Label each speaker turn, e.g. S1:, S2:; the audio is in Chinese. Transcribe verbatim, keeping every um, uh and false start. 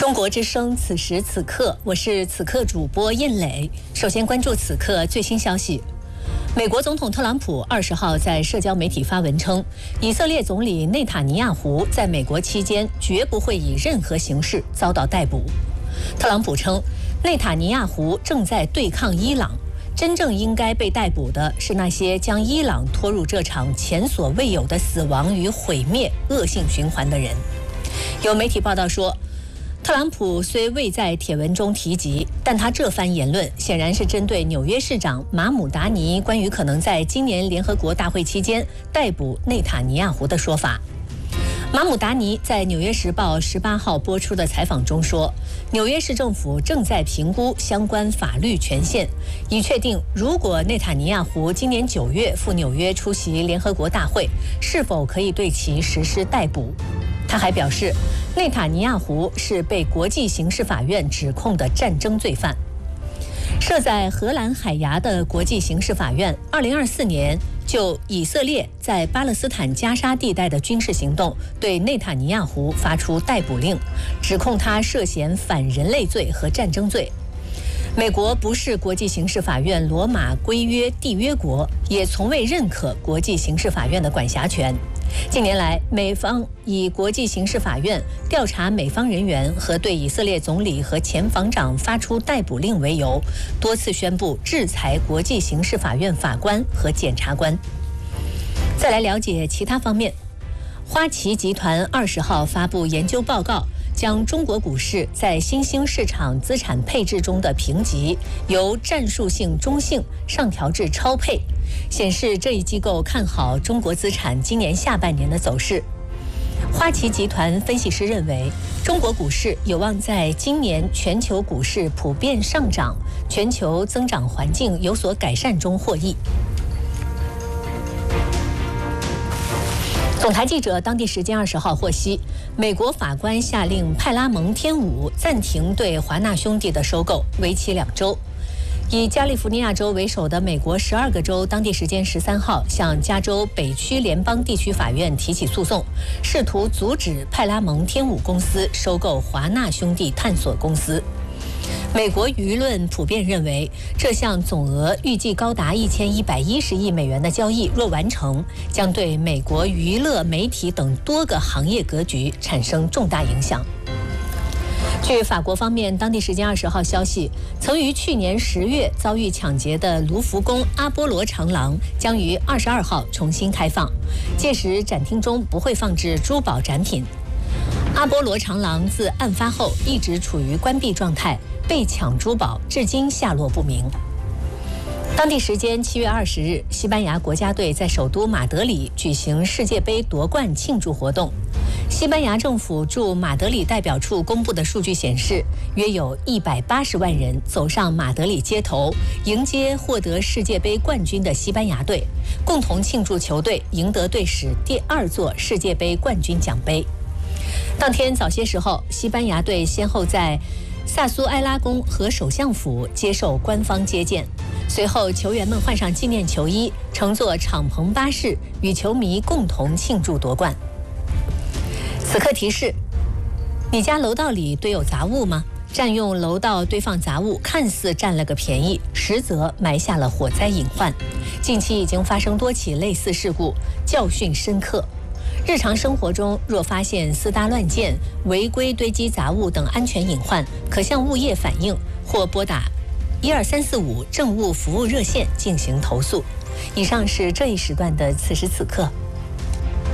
S1: 中国之声，此时此刻，我是此刻主播燕磊。首先关注此刻最新消息。美国总统特朗普二十号在社交媒体发文称，以色列总理内塔尼亚胡在美国期间绝不会以任何形式遭到逮捕。特朗普称，内塔尼亚胡正在对抗伊朗，真正应该被逮捕的是那些将伊朗拖入这场前所未有的死亡与毁灭恶性循环的人。有媒体报道说，特朗普虽未在帖文中提及，但他这番言论显然是针对纽约市长马姆达尼关于可能在今年联合国大会期间逮捕内塔尼亚胡的说法。马姆达尼在《纽约时报》十八号播出的采访中说，纽约市政府正在评估相关法律权限，以确定如果内塔尼亚胡今年九月赴纽约出席联合国大会，是否可以对其实施逮捕。他还表示，内塔尼亚胡是被国际刑事法院指控的战争罪犯。设在荷兰海牙的国际刑事法院，二零二四年就以色列在巴勒斯坦加沙地带的军事行动对内塔尼亚胡发出逮捕令，指控他涉嫌反人类罪和战争罪。美国不是国际刑事法院罗马规约缔约国，也从未认可国际刑事法院的管辖权。近年来，美方以国际刑事法院调查美方人员和对以色列总理和前防长发出逮捕令为由，多次宣布制裁国际刑事法院法官和检察官。再来了解其他方面，花旗集团二十号发布研究报告，将中国股市在新兴市场资产配置中的评级由战术性中性上调至超配，显示这一机构看好中国资产今年下半年的走势。花旗集团分析师认为，中国股市有望在今年全球股市普遍上涨、全球增长环境有所改善中获益。总台记者当地时间二十号获悉，美国法官下令派拉蒙天舞暂停对华纳兄弟的收购，为期两周。以加利福尼亚州为首的美国十二个州当地时间十三号向加州北区联邦地区法院提起诉讼，试图阻止派拉蒙天舞公司收购华纳兄弟探索公司。美国舆论普遍认为，这项总额预计高达一千一百一十亿美元的交易若完成，将对美国娱乐、媒体等多个行业格局产生重大影响。据法国方面当地时间二十号消息，曾于去年十月遭遇抢劫的卢浮宫阿波罗长廊将于二十二号重新开放，届时展厅中不会放置珠宝展品。阿波罗长廊自案发后一直处于关闭状态，被抢珠宝至今下落不明。当地时间七月二十日，西班牙国家队在首都马德里举行世界杯夺冠庆祝活动。西班牙政府驻马德里代表处公布的数据显示，约有一百八十万人走上马德里街头，迎接获得世界杯冠军的西班牙队，共同庆祝球队赢得队史第二座世界杯冠军奖杯。当天早些时候，西班牙队先后在萨苏埃拉宫和首相府接受官方接见，随后球员们换上纪念球衣，乘坐敞篷巴士与球迷共同庆祝夺冠。此刻提示：你家楼道里堆有杂物吗？占用楼道堆放杂物，看似占了个便宜，实则埋下了火灾隐患。近期已经发生多起类似事故，教训深刻。日常生活中若发现私搭乱建、违规堆积杂物等安全隐患，可向物业反映或拨打一二三四五政务服务热线进行投诉。以上是这一时段的此时此刻。